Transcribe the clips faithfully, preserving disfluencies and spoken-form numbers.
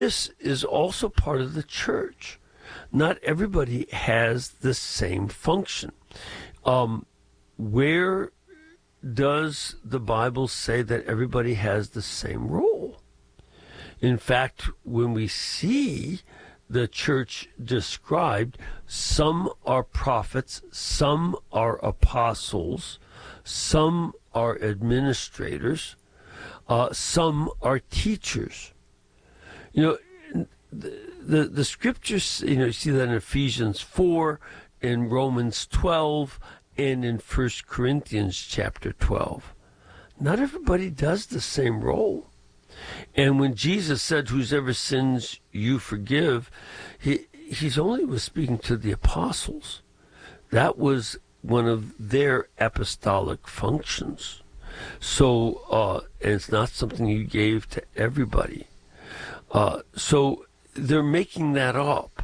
This is also part of the church. Not everybody has the same function. Um, where does the Bible say that everybody has the same role? In fact, when we see the church described, some are prophets, some are apostles, some are administrators, uh, some are teachers. You know, the, the, the scriptures, you know, you see that in Ephesians four, in Romans twelve, and in First Corinthians chapter twelve. Not everybody does the same role. And when Jesus said, whosever sins you forgive, he he's only was speaking to the apostles. That was one of their apostolic functions. So, uh, and it's not something he gave to everybody. Uh, so they're making that up.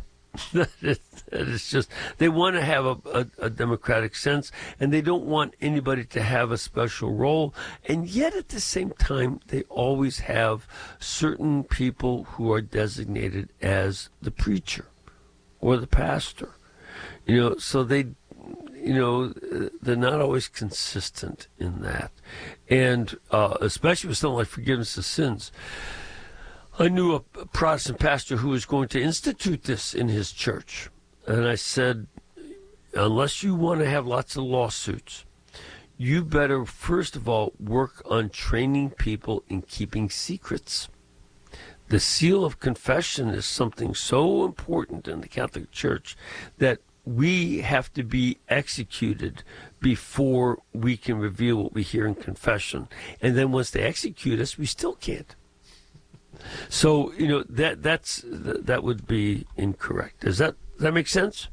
It's just, they want to have a, a, a democratic sense, and they don't want anybody to have a special role. And yet at the same time, they always have certain people who are designated as the preacher or the pastor. You know, so they, you know, they're not always consistent in that. And uh, especially with something like forgiveness of sins. I knew a Protestant pastor who was going to institute this in his church. And I said, unless you want to have lots of lawsuits, you better, first of all, work on training people in keeping secrets. The seal of confession is something so important in the Catholic Church that we have to be executed before we can reveal what we hear in confession. And then once they execute us, we still can't. So, you know, that that's that would be incorrect. Does that does that make sense?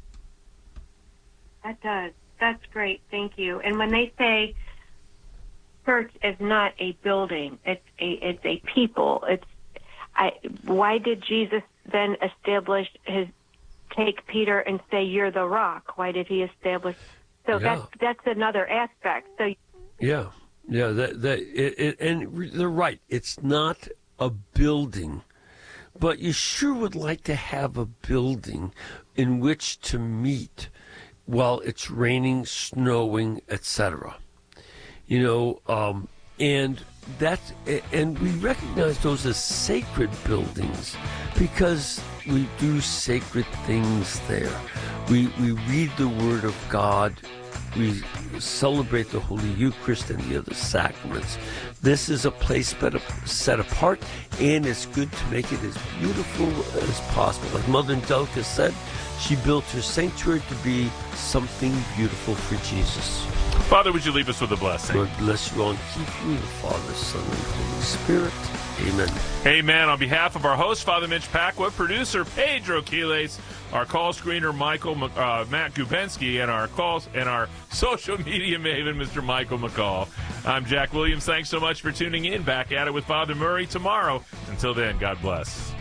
That does. That's great. Thank you. And when they say church is not a building, it's a it's a people. It's I. Why did Jesus then establish his take Peter and say you're the rock? Why did he establish? So yeah. that's that's another aspect. So yeah, yeah. That that it, it, and they're right. It's not a building, but you sure would like to have a building in which to meet while it's raining, snowing, et cetera. You know, um, and that, and we recognize those as sacred buildings because we do sacred things there. We we read the Word of God. We celebrate the Holy Eucharist and the other sacraments. This is a place set apart, and it's good to make it as beautiful as possible. Like Mother Angelica said, she built her sanctuary to be something beautiful for Jesus. Father, would you leave us with a blessing? Lord bless you all and keep you, the Father, Son, and Holy Spirit. Amen. Amen. On behalf of our host, Father Mitch Pacwa, producer Pedro Quiles, our call screener Michael uh, Matt Gubensky, and our calls and our social media maven Mister Michael McCall. I'm Jack Williams. Thanks so much for tuning in. Back at it with Father Murray tomorrow. Until then, God bless.